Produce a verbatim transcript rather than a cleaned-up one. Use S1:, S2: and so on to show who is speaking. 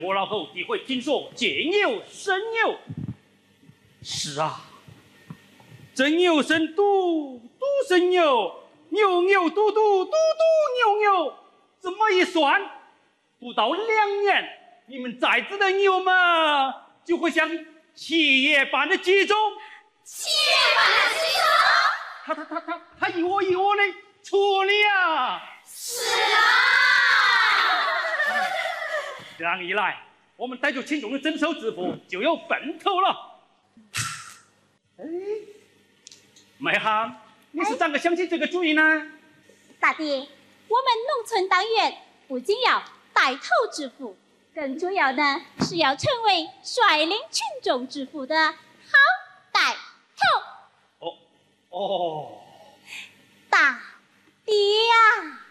S1: 我老后你会听说解牛生牛。是啊，真牛生嘟，嘟生牛，牛牛嘟嘟，嘟嘟牛牛，这么一算，不到两年，你们崽子的牛们就会像七叶般的集中。
S2: 七叶般的集中？
S1: 他他他他他一窝一窝的出了呀！
S2: 是啊。
S1: 这样一来，我们带着轻重的征收支付就有奔头了。哎，梅涵，你是咋个想起这个主意呢？
S3: 大爹，我们农村党员不仅要带头致富，更重要的是要成为率领群众致富的好带头。
S1: 哦哦，
S3: 大爹呀！